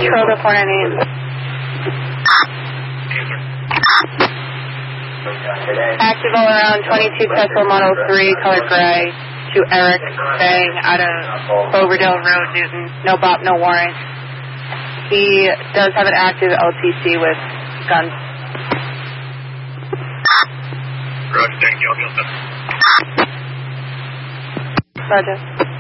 Control to 498. Active all around 22 Tesla Model 3, color gray, to Eric Bang out of Cloverdale Road, Newton. No bop, no warrant. He does have an active LTC with guns. Roger, thank you. I'll be all set. Roger.